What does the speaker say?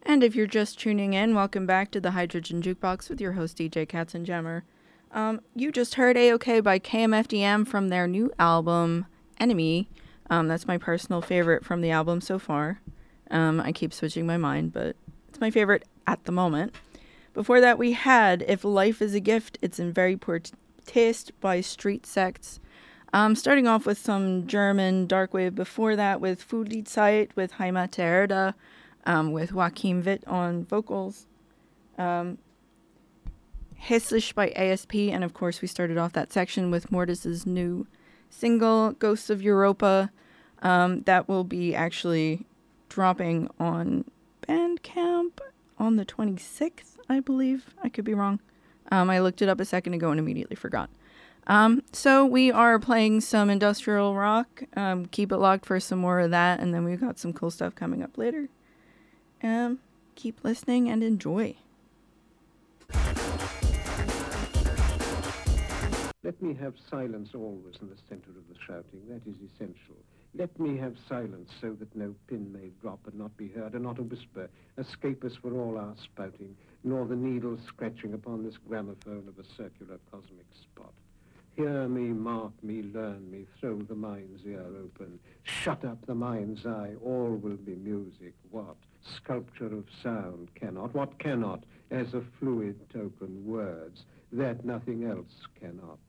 And if you're just tuning in, welcome back to the Hydrogen Jukebox with your host DJ Katzenjammer. You just heard A-OK by KMFDM from their new album, Enemy. That's my personal favorite from the album so far. I keep switching my mind, but it's my favorite at the moment. Before that, we had If Life is a Gift, It's in Very Poor Taste by Street Sects. Starting off with some German darkwave before that with Foodliedzeit with Heimat der Erde, with Joachim Witt on vocals. Hässlich by ASP, and of course we started off that section with Mortis's new single, Ghosts of Europa. That will be actually dropping on Bandcamp on the 26th, I believe. I could be wrong. I looked it up a second ago and immediately forgot. So we are playing some industrial rock. Keep it locked for some more of that, and then we've got some cool stuff coming up later. Keep listening and enjoy. Let me have silence always in the center of the shouting. That is essential. Let me have silence so that no pin may drop and not be heard, and not a whisper escape us for all our spouting, nor the needle scratching upon this gramophone of a circular cosmic spot. Hear me, mark me, learn me, throw the mind's ear open. Shut up the mind's eye, all will be music. What? Sculpture of sound cannot. What cannot? As a fluid token, words. That nothing else cannot.